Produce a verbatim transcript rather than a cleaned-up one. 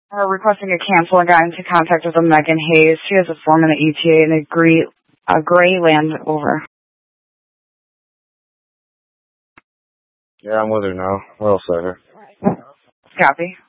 Uh, requesting a cancel and got into contact with a Megan Hayes. She is a foreman at E T A in a gray, a gray Land Rover. Yeah, I'm with her now. Well, sir. Copy.